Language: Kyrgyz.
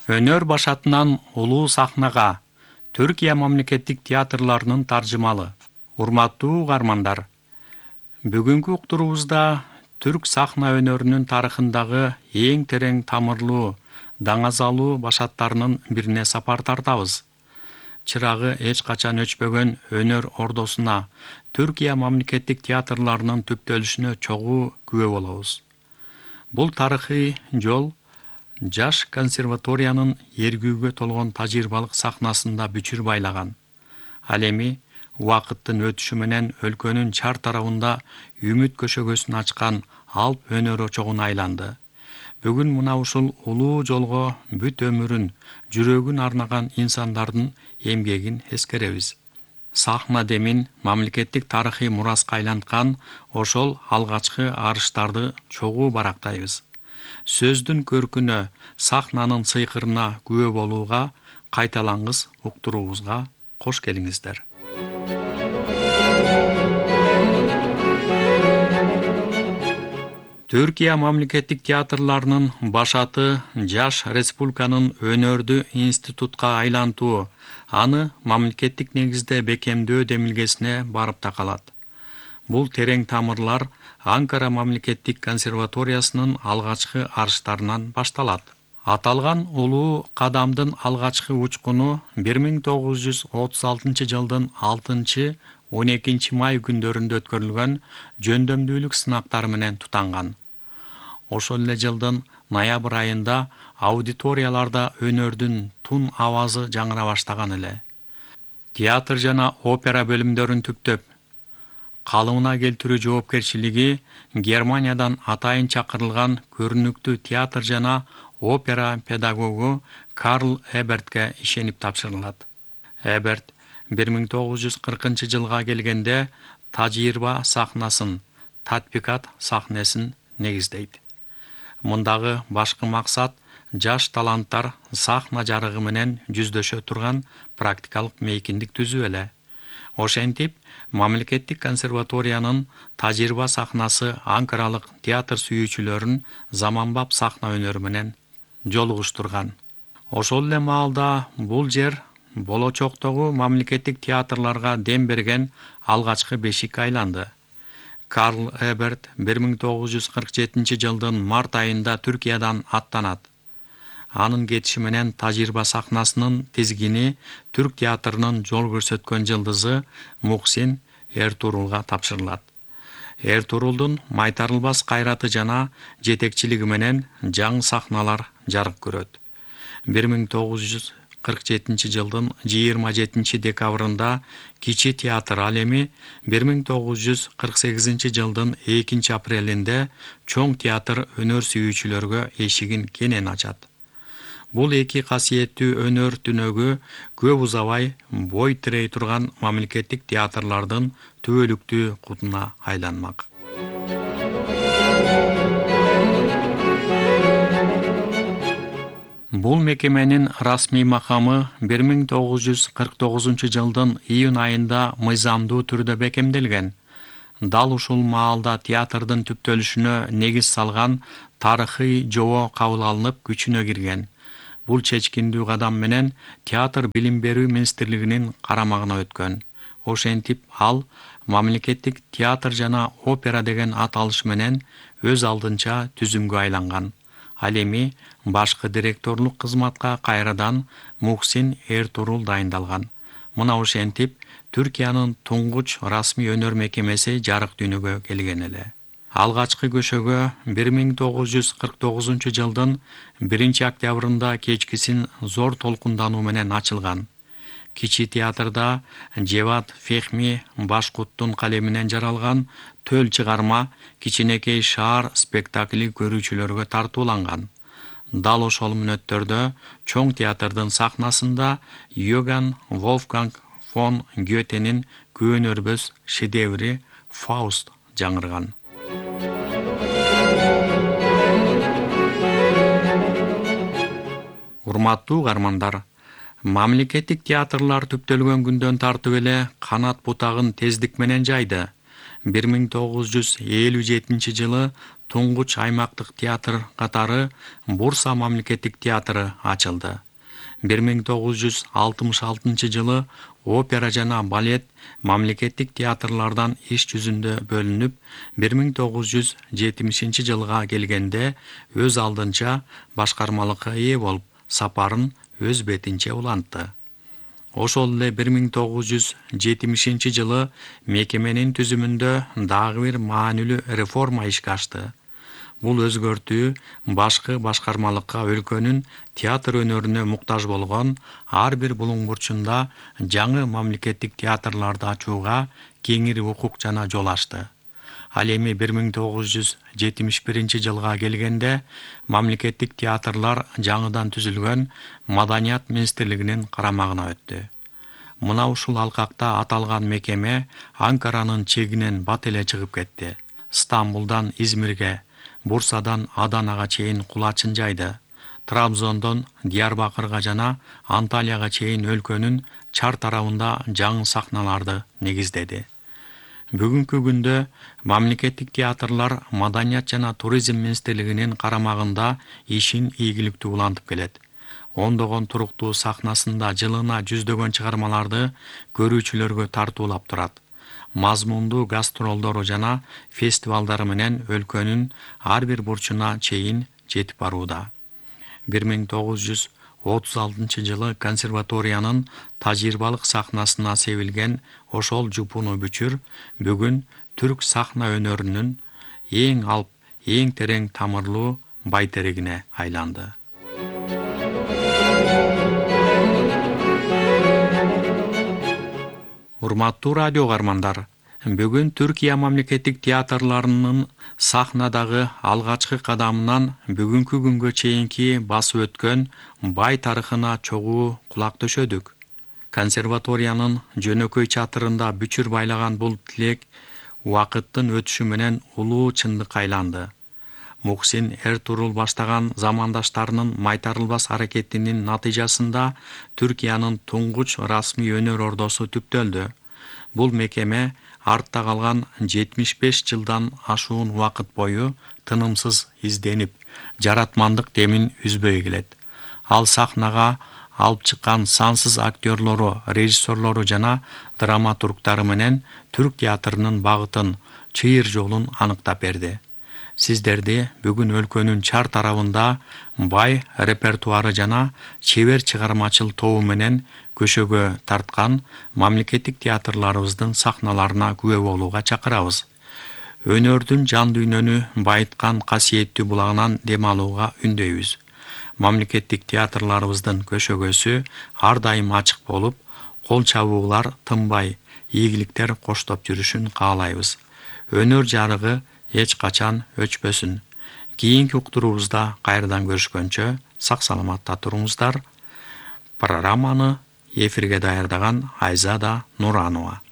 Өнөр башатынан улуу сахнага Түркия мамлекеттик театрларынын таржымалы. Урматтуу угармандар, бүгүнкү уктуруубузда түрк сахна өнөрүнүн тарыхындагы эң терең тамырлуу, даңазалуу башаттарынын бирине сапар тартабыз. Чырагы эч качан өчпөгөн өнөр ордосуна, Түркия мамлекеттик театрларынын түптөлүшүнө чогуу күбө болобуз. Бул тарыхый жол жаш консерваториянын эргүүгө толгон тажрыйбалык сахнасында бүчүр байлаган. Ал эми убакыттын өтүшү менен өлкөнүн чар тарабында үмүт көшөгөсүн ачкан алп өнөр очогуна айланды. Бүгүн мына ушул улуу жолго бүт өмүрүн, жүрөгүн арнаган инсандардын эмгегин эскеребиз. Сахна демин мамлекеттик тарыхый мураска айланткан ошол алгачкы арыштарды чогуу барактайбыз. Сөздүн көркүнө, сахнанын сыйкырына күбө болууга, кайталангыс уктуруубузга кош келиңиздер. Түркия мамлекеттик театрларынын башаты жаш республиканын өнөрдү институтка айлантуу, аны мамлекеттик негизде бекемдөө демилгесине барып такалат. Бул терең тамырлар Анкара мамлекеттик консерваториясынын алгачкы арыштарынан башталат. Аталган улуу кадамдын алгачкы учкуну 1936 жылдын 6-12 май күндөрүндө өткөрүлгөн жөндөмдүүлүк сынактары менен тутанган. Ошол эле жылдын ноябрь айында аудиторияларда өнөрдүн тун авазы жаңыра баштаган эле. Театр жана опера бөлүмдөрүн түптөп, калыбына келтирүү жоопкерчилиги Германиядан атайын чакырылган көрүнүктүү театр жана опера педагогу Карл Эбертке ишенип тапшырылат. Эберт 1940 жылга келгенде тажрыйба сахнасын, татбикат сахнесин негиздейт. Мындагы башкы максат жаш таланттар сахна жарыгы менен жүздөшө турган практикалык мейкиндик түзүү эле. Ошентип, мамлекеттик консерваториянын тажрыйба сахнасы анкаралык театр сүйүүчүлөрүн заманбап сахна өнөрү менен жолугуштурган. Ошол эле маалда бул жер болочоктогу мамлекеттик театрларга дем берген алгачкы бешик айланды. Карл Эберт 1947 жылдын март айында Түркиядан аттанат. Анын кетиши менен тажрыйба сахнасынын тизгини түрк театрынын жол көрсөткөн жылдызы Мухсин Эртурулга тапшырылат. Эртурулдун майтарылбас кайраты жана жетекчилиги менен жаңы сахналар жарык көрөт. 1947 жылдын 27 декабрында Кичи театр, ал эми 1948 жылдын 2 апрелинде чоң театр өнөр сүйүүчүлөргө эшигин кенен ачат. Бул эки касиеттүү өнөр түнөгү көп узабай бой тирей турган мамлекеттик театрлардын түбөлүктүү кутуна айланмак. Бул мекеменин расмий макамы 1949 жылдын июнь айында мыйзамдуу түрдө бекемделген. Дал ушул маалда театрдын түптөлүшүнө негиз салган тарыхый жобо кабыл алынып күчүнө кирген. Бул чечкиндүү кадам менен театр билим берүү министрлигинин карамагына өткөн. Ошентип ал мамлекеттик театр жана опера деген аталыш менен өз алдынча түзүмгө айланган. Ал эми башкы директорлук кызматка кайрадан Мухсин Эртурул дайындалган. Мына ошентип Түркиянын туңгуч расмий өнөр мекемеси жарык дүйнөгө келген эле. Алгачкы көшөгө 1949 жылдын 1 октябрында кечкисин зор толкундануу менен ачылган. Кичи театрда Жеват Фехми Башкуттун калеминен жаралган төл чыгарма Кичинекей шаар спектакли көрүүчүлөргө тартууланган. Дал ошол мүнөттөрдө чоң театрдын сахнасында Йоган Волфганг фон Гетенин көөнөрбөс шедеври Фауст жаңырган. Урматтуу угармандар, мамлекеттик театрлар түптөлгөн күндөн тартып эле канат бутагын тездик менен жайды. 1957 жылы туңгуч аймактык театр катары Бурса мамлекеттик театры ачылды. 1966 жылы опера жана балет мамлекеттик театрлардан иш жүзүндө бөлүнүп, 1970 жылга келгенде өз алдынча башкармалыкка ээ болуп, сапарын өз бетинче улантты. Ошол эле 1970 жылы мекеменин түзүмүндө дагы бир маанилүү реформа ишке ашты. Бул өзгөртүү башкы башкармалыкка өлкөнүн театр өнөрүнө муктаж болгон ар бир булуң бурчунда жаңы мамлекеттик театрларды ачууга кеңири укук жана жол ачты. Ал эми 1971 жылга келгенде мамлекеттик театрлар жаңыдан түзүлгөн Маданият министрлигинин карамагына өттү. Мына ушул алкакта аталган мекеме Анкаранын чегинен бат эле чыгып кетти. Стамбулдан Измирге, Бурсадан Аданага чейин кулачын жайды. Трабзондон Диярбакырга жана Анталияга чейин өлкөнүн чар тарабында жаңы сахналарды негиздеди. Бүгүнкү күндө мамлекеттик театрлар Маданият жана туризм министрлигинин карамагында ишин ийгиликтүү улантып келет. Ондогон туруктуу сахнасында жылына жүздөгөн чыгармаларды көрүүчүлөргө тартуулап турат. Мазмундуу гастролдору жана фестивалдары менен өлкөнүн ар бир бурчуна чейин жетип барууда. 1936 жылы консерваториянын тажрыйбалык сахнасына себилген ошол жупуну бүчүр бүгүн түрк сахна өнөрүнүн эң алп, эң терең тамырлуу байтерегине айланды. Урматтуу радио кармандар, бүгүн Түркия мамлекеттик театрларынын сахнадагы алгачкы кадамынан бүгүнкү күнгө чейинки басып өткөн бай тарыхына чогуу кулак төшөдүк. Консерваториянын жөнөкөй чатырында бүчүр байлаган бул тилек убакыттын өтүшү менен улуу чындыкка айланды. Муксин Эртурул баштаган замандаштарынын майтарылбас аракетинин натыйжасында Түркиянын туңгуч расмий өнөр ордосу түптөлдү. Бул мекеме артта калган 75 жылдан ашуун убакыт бою тынымсыз изденип, жаратмандык демин үзбөй келет. Ал сахнага алып чыккан сансыз актерлору, режиссерлору жана драматургтары менен түрк театрынын багытын, чыйыр жолун аныктап берди. Сиздерди бүгүн өлкөнүн чар тарабында бай репертуары жана чебер чыгармачыл тобу менен көшөгө тарткан мамлекеттик театрларыбыздын сахналарына күбө болууга чакырабыз. Өнөрдүн жан дүйнөнү байыткан касиеттүү булагынан дем алууга үндөйбүз. Мамлекеттик театрларыбыздын көшөгөсү ар дайым ачык болуп, кол чабуулар тынбай, ийгиликтер коштоп жүрүшүн каалайбыз. Өнөр жарыгы эч качан өчпөсүн. Кийинки уктуруубузда кайрадан көрүшкөнчө сак саламатта туруңуздар. Программаны эфирге даярдаган Айзада Нуранова.